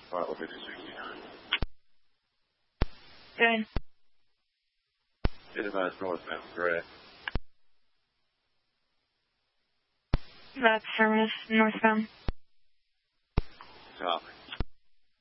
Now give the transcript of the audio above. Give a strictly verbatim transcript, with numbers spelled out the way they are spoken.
Alright, let me do sixty-nine. Good. Minimize northbound, correct? That's service northbound. Copy.